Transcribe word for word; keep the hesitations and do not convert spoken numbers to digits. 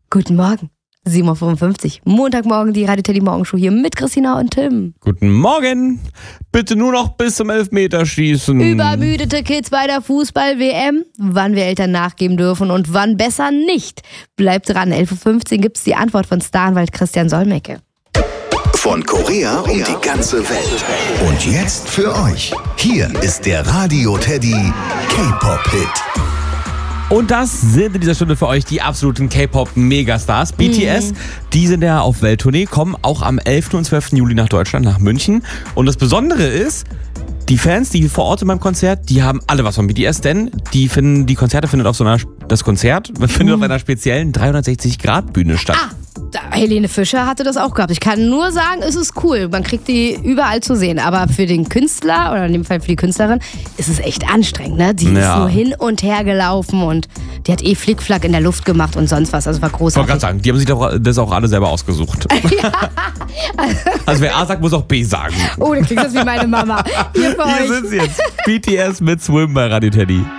Guten Morgen. sieben Uhr fünfundfünfzig. Montagmorgen die Radio Teddy Morgenshow hier mit Christina und Tim. Guten Morgen. Bitte nur noch bis zum Elfmeterschießen. Übermüdete Kids bei der Fußball-W M. Wann wir Eltern nachgeben dürfen und wann besser nicht. Bleibt dran. elf Uhr fünfzehn gibt's die Antwort von Staranwalt Christian Solmecke. Von Korea um die ganze Welt. Und jetzt für euch. Hier ist der Radio Teddy K-Pop-Hit. Und das sind in dieser Stunde für euch die absoluten K-Pop-Megastars. B T S, die sind ja auf Welttournee, kommen auch am elften und zwölften Juli nach Deutschland, nach München. Und das Besondere ist, die Fans, die vor Ort sind beim Konzert, die haben alle was von B T S, denn die finden, die Konzerte findet auf so einer, das Konzert findet auf einer speziellen dreihundertsechzig Grad Bühne statt. Ah, da, Helene Fischer hatte das auch gehabt. Ich kann nur sagen, es ist cool. Man kriegt die überall zu sehen. Aber für den Künstler, oder in dem Fall für die Künstlerin, ist es echt anstrengend. Ne? Die Ja. ist nur hin und her gelaufen und die hat eh Flickflack in der Luft gemacht und sonst was. Also war Ich wollte großartig. gerade sagen, die haben sich doch das auch alle selber ausgesucht. Also wer A sagt, muss auch B sagen. Oh, da klingt das wie meine Mama. Hier für Hier euch. sind sie jetzt. B T S mit Swim bei Radio Teddy.